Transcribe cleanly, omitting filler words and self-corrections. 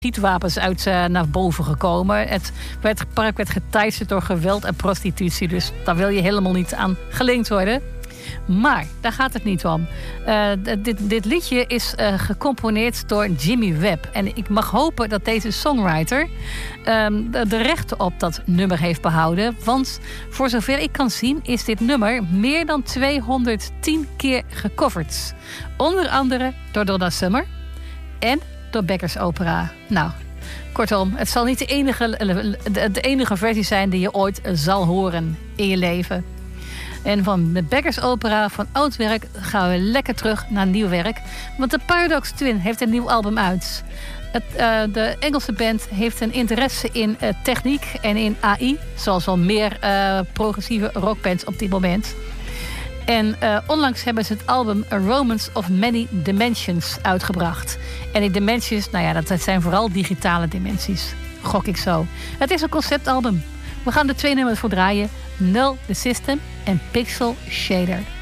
schietwapens uit naar boven gekomen. Het park werd geteisterd door geweld en prostitutie. Dus daar wil je helemaal niet aan gelinkt worden. Maar daar gaat het niet om. Dit liedje is gecomponeerd door Jimmy Webb. En ik mag hopen dat deze songwriter de rechten op dat nummer heeft behouden. Want voor zover ik kan zien is dit nummer meer dan 210 keer gecoverd. Onder andere door Donna Summer en door Beckers Opera. Nou, kortom, het zal niet de enige versie zijn die je ooit zal horen in je leven. En van de Beckers Opera, van oud werk, gaan we lekker terug naar nieuw werk. Want de Paradox Twin heeft een nieuw album uit. De Engelse band heeft een interesse in techniek en in AI. Zoals wel meer progressieve rockbands op dit moment. En onlangs hebben ze het album A Romance of Many Dimensions uitgebracht. En die dimensions, nou ja, dat zijn vooral digitale dimensies. Gok ik zo. Het is een conceptalbum. We gaan er 2 nummers voor draaien. Null the System en Pixel Shader.